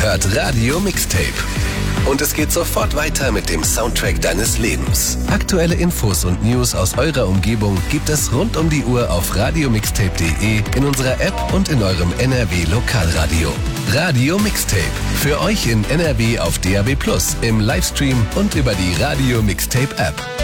hört Radio Mixtape. Und es geht sofort weiter mit dem Soundtrack deines Lebens. Aktuelle Infos und News aus eurer Umgebung gibt es rund um die Uhr auf radiomixtape.de, in unserer App und in eurem NRW Lokalradio. Radio Mixtape. Für euch in NRW auf DAB+, im Livestream und über die Radio Mixtape App.